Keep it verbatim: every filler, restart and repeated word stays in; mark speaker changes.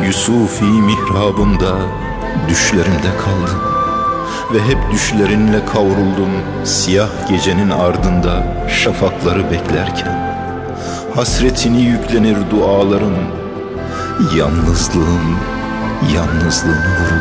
Speaker 1: Yusufi mihrabımda düşlerimde kaldın ve hep düşlerinle kavruldum siyah gecenin ardında şafakları beklerken. Hasretini yüklenir dualarım, yalnızlığım yalnızlığına vuruldum.